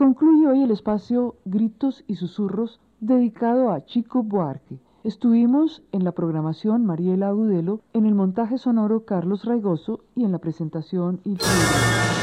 Concluye hoy el espacio Gritos y Susurros dedicado a Chico Buarque. Estuvimos en la programación Mariela Agudelo, en el montaje sonoro Carlos Raigoso y en la presentación Ilse.